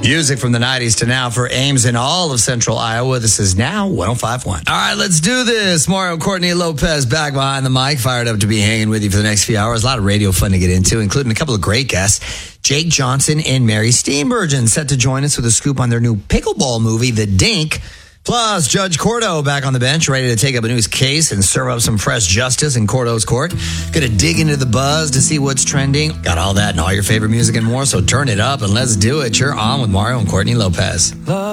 Music from the 90s to now for Ames in all of central Iowa. This is now 105.1. All right, let's do this. Mario Courtney Lopez back behind the mic, fired up to be hanging with you for the next few hours. A lot of radio fun to get into, including a couple of great guests. Jake Johnson and Mary Steenburgen set to join us with a scoop on their new pickleball movie, The Dink. Plus, Judge Cordo back on the bench, ready to take up a new case and serve up some fresh justice in Cordo's court. Gonna dig into the buzz to see what's trending. Got all that and all your favorite music and more, so turn it up and let's do it. You're on with Mario and Courtney Lopez.